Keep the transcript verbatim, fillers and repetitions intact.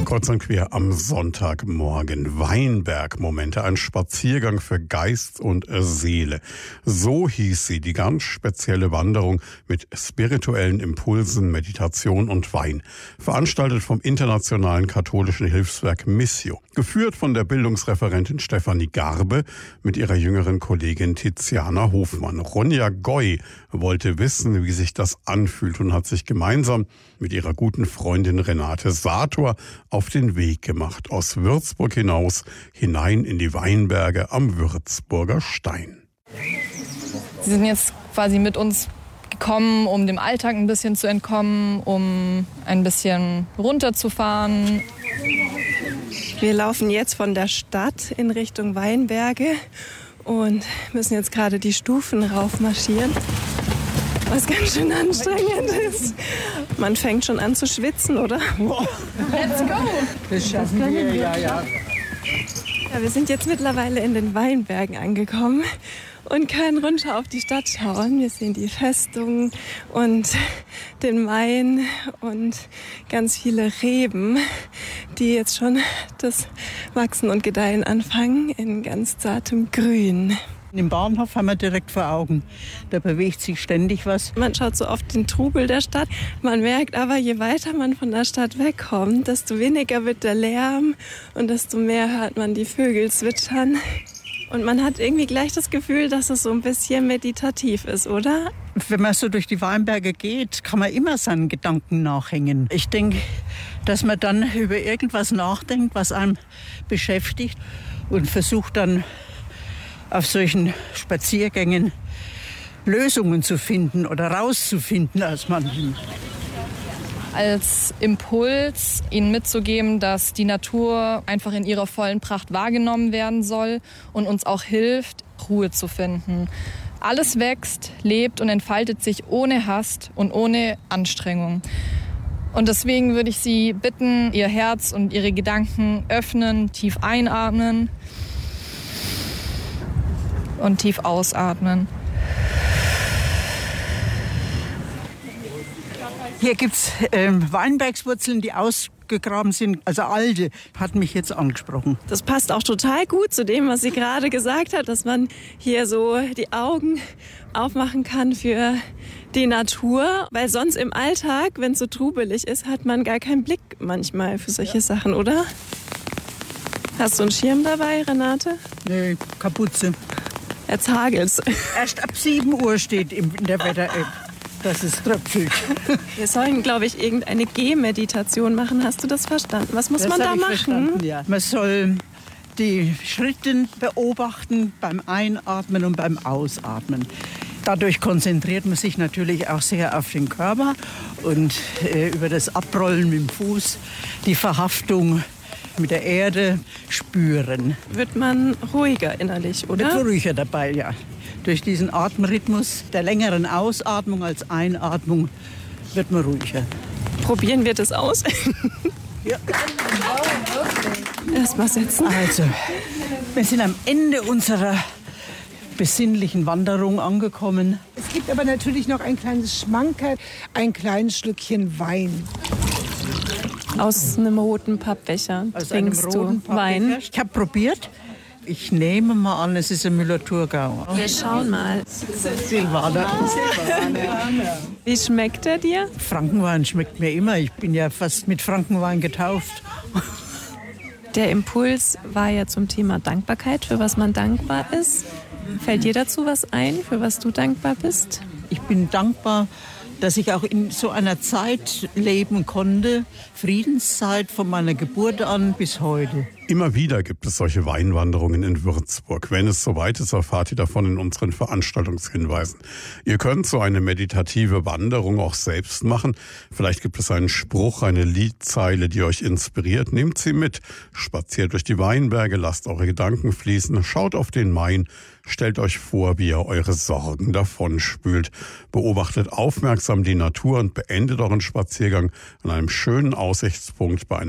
Kreuz und quer am Sonntagmorgen. Weinbergmomente, ein Spaziergang für Geist und Seele. So hieß sie, die ganz spezielle Wanderung mit spirituellen Impulsen, Meditation und Wein. Veranstaltet vom Internationalen Katholischen Hilfswerk Missio. Geführt von der Bildungsreferentin Stefanie Garbe mit ihrer jüngeren Kollegin Tiziana Hofmann. Ronja Goy wollte wissen, wie sich das anfühlt und hat sich gemeinsam mit ihrer guten Freundin Renate Sator auf den Weg gemacht. Aus Würzburg hinaus, hinein in die Weinberge am Würzburger Stein. Sie sind jetzt quasi mit uns gekommen, um dem Alltag ein bisschen zu entkommen, um ein bisschen runterzufahren. Wir laufen jetzt von der Stadt in Richtung Weinberge und müssen jetzt gerade die Stufen raufmarschieren, was ganz schön anstrengend ist. Man fängt schon an zu schwitzen, oder? Let's go! Das schaffen wir, ja, ja. Ja, wir sind jetzt mittlerweile in den Weinbergen angekommen und können runter auf die Stadt schauen. Wir sehen die Festung und den Main und ganz viele Reben, die jetzt schon das Wachsen und Gedeihen anfangen in ganz zartem Grün. Im Bahnhof haben wir direkt vor Augen. Da bewegt sich ständig was. Man schaut so oft den Trubel der Stadt. Man merkt aber, je weiter man von der Stadt wegkommt, desto weniger wird der Lärm und desto mehr hört man die Vögel zwitschern. Und man hat irgendwie gleich das Gefühl, dass es so ein bisschen meditativ ist, oder? Wenn man so durch die Weinberge geht, kann man immer seinen Gedanken nachhängen. Ich denke, dass man dann über irgendwas nachdenkt, was einem beschäftigt und versucht dann auf solchen Spaziergängen Lösungen zu finden oder rauszufinden aus manchen. Als Impuls, ihnen mitzugeben, dass die Natur einfach in ihrer vollen Pracht wahrgenommen werden soll und uns auch hilft, Ruhe zu finden. Alles wächst, lebt und entfaltet sich ohne Hast und ohne Anstrengung. Und deswegen würde ich Sie bitten, Ihr Herz und Ihre Gedanken öffnen, tief einatmen und tief ausatmen. Hier gibt es ähm, Weinbergswurzeln, die ausgegraben sind, also alte, hat mich jetzt angesprochen. Das passt auch total gut zu dem, was sie gerade gesagt hat, dass man hier so die Augen aufmachen kann für die Natur. Weil sonst im Alltag, wenn es so trubelig ist, hat man gar keinen Blick manchmal für solche Sachen, oder? Hast du einen Schirm dabei, Renate? Nee, Kapuze. Jetzt hagelt's. Erst ab sieben Uhr steht in der Wetter-App, dass es tröpfelt. Wir sollen, glaube ich, irgendeine Gehmeditation machen. Hast du das verstanden? Was muss das man da ich machen? Verstanden, ja. Man soll die Schritte beobachten beim Einatmen und beim Ausatmen. Dadurch konzentriert man sich natürlich auch sehr auf den Körper und äh, über das Abrollen mit dem Fuß, die Verhaftung mit der Erde spüren. Wird man ruhiger innerlich, oder? Wird ruhiger dabei, ja. Durch diesen Atemrhythmus der längeren Ausatmung als Einatmung wird man ruhiger. Probieren wir das aus? Ja. Erst mal setzen. Also, wir sind am Ende unserer besinnlichen Wanderung angekommen. Es gibt aber natürlich noch ein kleines Schmankerl, ein kleines Schlückchen Wein. Aus einem roten Pappbecher Aus einem trinkst roten du Wein. Ich habe probiert. Ich nehme mal an, es ist ein Müller-Thurgau. Wir schauen mal. Silvaner. Wie schmeckt er dir? Frankenwein schmeckt mir immer. Ich bin ja fast mit Frankenwein getauft. Der Impuls war ja zum Thema Dankbarkeit, für was man dankbar ist. Fällt dir dazu was ein, für was du dankbar bist? Ich bin dankbar, dass ich auch in so einer Zeit leben konnte, Friedenszeit von meiner Geburt an bis heute. Immer wieder gibt es solche Weinwanderungen in Würzburg. Wenn es soweit ist, erfahrt ihr davon in unseren Veranstaltungshinweisen. Ihr könnt so eine meditative Wanderung auch selbst machen. Vielleicht gibt es einen Spruch, eine Liedzeile, die euch inspiriert. Nehmt sie mit, spaziert durch die Weinberge, lasst eure Gedanken fließen, schaut auf den Main, stellt euch vor, wie ihr eure Sorgen davonspült. Beobachtet aufmerksam die Natur und beendet euren Spaziergang an einem schönen Aussichtspunkt bei einem